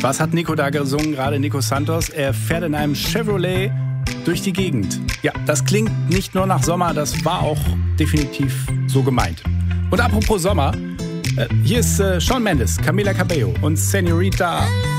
Was hat Nico da gesungen, gerade Nico Santos? Er fährt in einem Chevrolet durch die Gegend. Ja, das klingt nicht nur nach Sommer, das war auch definitiv so gemeint. Und apropos Sommer, hier ist Shawn Mendes, Camila Cabello und Señorita